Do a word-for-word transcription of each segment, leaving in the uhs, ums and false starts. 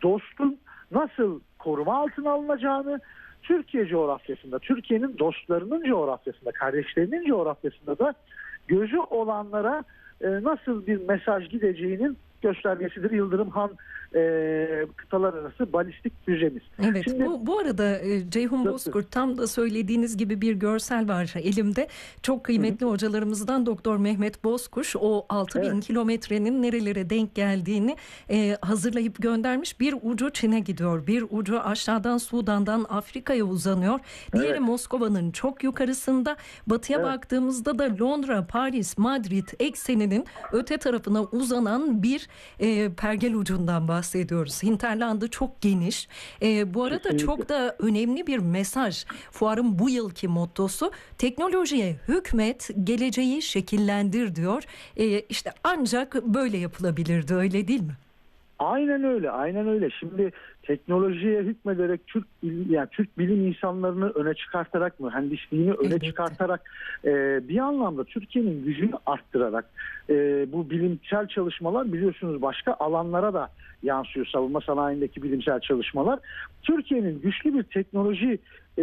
dostun nasıl koruma altına alınacağını, Türkiye coğrafyasında, Türkiye'nin dostlarının coğrafyasında, kardeşlerinin coğrafyasında da gözü olanlara e, nasıl bir mesaj gideceğinin göstergesidir Yıldırım Han e, kıtalar arası balistik füzemiz. Evet, Şimdi, bu, bu arada e, Ceyhun Bozkurt, tam da söylediğiniz gibi bir görsel var elimde. Çok kıymetli hı hı. hocalarımızdan Doktor Mehmet Bozkuş o altı bin evet. kilometrenin nerelere denk geldiğini e, hazırlayıp göndermiş. Bir ucu Çin'e gidiyor, bir ucu aşağıdan Sudan'dan Afrika'ya uzanıyor. Diğeri evet. Moskova'nın çok yukarısında. Batıya evet. baktığımızda da Londra, Paris, Madrid ekseninin öte tarafına uzanan bir e, pergel ucundan bahsediyoruz. Hinterlandı çok geniş. E, bu arada Kesinlikle. çok da önemli bir mesaj. Fuarın bu yılki mottosu teknolojiye hükmet, geleceği şekillendir diyor. E, işte ancak böyle yapılabilirdi, öyle değil mi? Aynen öyle, aynen öyle. Şimdi teknolojiye hükmederek Türk yani Türk bilim insanlarını öne çıkartarak, mühendisliğini öne Elbette. çıkartarak e, bir anlamda Türkiye'nin gücünü arttırarak e, bu bilimsel çalışmalar biliyorsunuz başka alanlara da yansıyor. Savunma sanayindeki bilimsel çalışmalar. Türkiye'nin güçlü bir teknoloji e,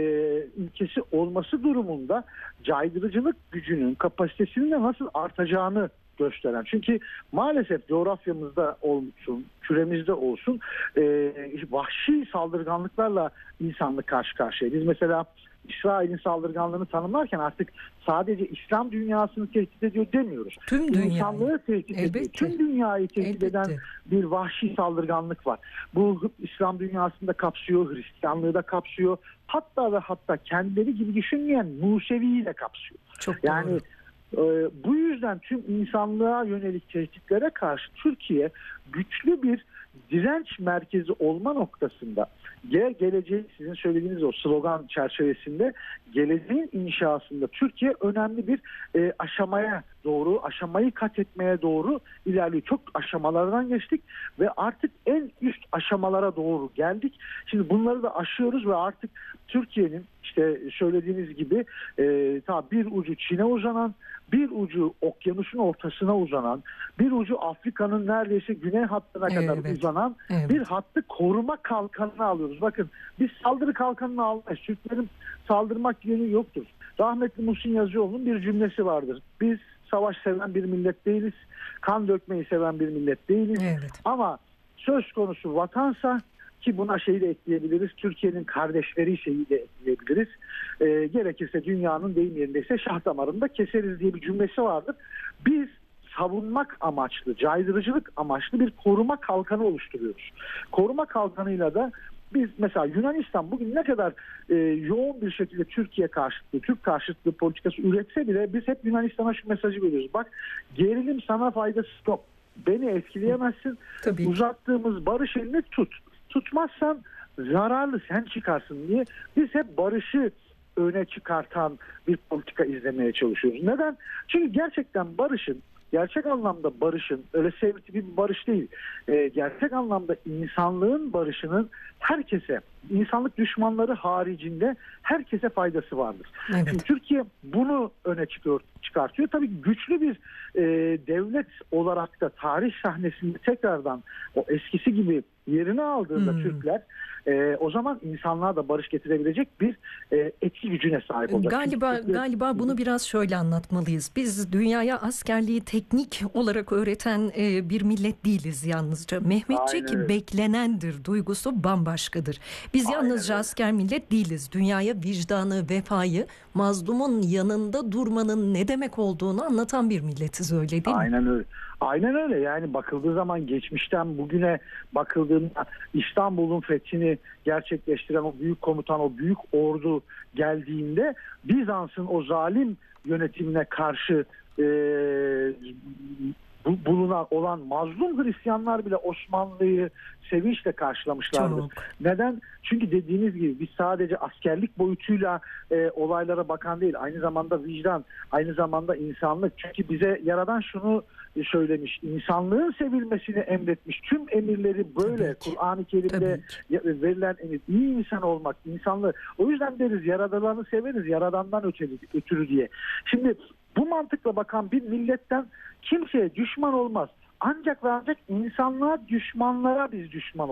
ülkesi olması durumunda caydırıcılık gücünün, kapasitesinin de nasıl artacağını gösteren. Çünkü maalesef coğrafyamızda olsun, küremizde olsun e, vahşi saldırganlıklarla insanlık karşı karşıya. Biz mesela İsrail'in saldırganlığını tanımlarken artık sadece İslam dünyasını tehdit ediyor demiyoruz. Tüm dünyayı. İnsanlığı tehdit Elbette. ediyor. Tüm dünyayı tehdit Elbette. eden bir vahşi saldırganlık var. Bu İslam dünyasında kapsıyor, Hristiyanlığı da kapsıyor. Hatta ve hatta kendileri gibi düşünmeyen Musevi'yi de kapsıyor. Çok yani doğru. Bu yüzden tüm insanlığa yönelik tehditlere karşı Türkiye güçlü bir direnç merkezi olma noktasında ge geleceğin, sizin söylediğiniz o slogan çerçevesinde geleceğin inşasında Türkiye önemli bir e, aşamaya doğru, aşamayı kat etmeye doğru ilerliyor. Çok aşamalardan geçtik ve artık en üst aşamalara doğru geldik. Şimdi bunları da aşıyoruz ve artık Türkiye'nin işte söylediğiniz gibi e, ta bir ucu Çin'e uzanan, bir ucu okyanusun ortasına uzanan, bir ucu Afrika'nın neredeyse güney hattına evet, kadar uzanan evet. bir hattı koruma kalkanını alıyoruz. Bakın biz saldırı kalkanını almayız. Türklerin saldırmak yönü yoktur. Rahmetli Muhsin Yazıcıoğlu'nun bir cümlesi vardır. Biz savaş seven bir millet değiliz. Kan dökmeyi seven bir millet değiliz. Evet. Ama söz konusu vatansa, ki buna şeyi de ekleyebiliriz, Türkiye'nin kardeşleri şeyi de ekleyebiliriz. E, gerekirse dünyanın deyim yerindeyse şah damarında keseriz diye bir cümlesi vardır. Biz savunmak amaçlı, caydırıcılık amaçlı bir koruma kalkanı oluşturuyoruz. Koruma kalkanıyla da biz mesela Yunanistan bugün ne kadar e, yoğun bir şekilde Türkiye karşıtlığı, Türk karşıtlığı politikası üretse bile biz hep Yunanistan'a şu mesajı veriyoruz. Bak, gerilim sana faydası yok. Beni etkileyemezsin. Tabii. Uzattığımız barış elini tut. Tutmazsan zararlı sen çıkarsın diye biz hep barışı öne çıkartan bir politika izlemeye çalışıyoruz. Neden? Çünkü gerçekten barışın, gerçek anlamda barışın, öyle sevgi bir barış değil, e, gerçek anlamda insanlığın barışının herkese, insanlık düşmanları haricinde herkese faydası vardır. Evet. Şimdi Türkiye bunu öne çıkıyor, çıkartıyor. Tabii güçlü bir e, devlet olarak da tarih sahnesinde tekrardan o eskisi gibi yerini aldığında hmm. Türkler e, o zaman insanlığa da barış getirebilecek bir e, etki gücüne sahip olacak. Galiba Çünkü, galiba bunu biraz şöyle anlatmalıyız. Biz dünyaya askerliği teknik olarak öğreten e, bir millet değiliz yalnızca. Mehmetçik beklenendir duygusu bambaşkadır. Biz Aynen yalnızca öyle. asker millet değiliz. Dünyaya vicdanı, vefayı, mazlumun yanında durmanın ne demek olduğunu anlatan bir milletiz, öyle değil mi? Aynen öyle. Aynen öyle. Yani bakıldığı zaman geçmişten bugüne bakıldığında İstanbul'un fethini gerçekleştiren o büyük komutan, o büyük ordu geldiğinde Bizans'ın o zalim yönetimine karşı e, bulunan olan mazlum Hristiyanlar bile Osmanlı'yı sevinçle karşılamışlardır. Çok. Neden? Çünkü dediğiniz gibi biz sadece askerlik boyutuyla e, olaylara bakan değil, aynı zamanda vicdan, aynı zamanda insanlık. Çünkü bize Yaradan şunu söylemiş, insanlığın sevilmesini emretmiş. Tüm emirleri böyle Kur'an-ı Kerim'de verilen emir, iyi insan olmak, insanlığı. O yüzden deriz yaradılanı severiz, yaradandan ötürü, ötürü diye. Şimdi bu mantıkla bakan bir milletten kimseye düşman olmaz. Ancak ve ancak insanlığa düşmanlara biz düşman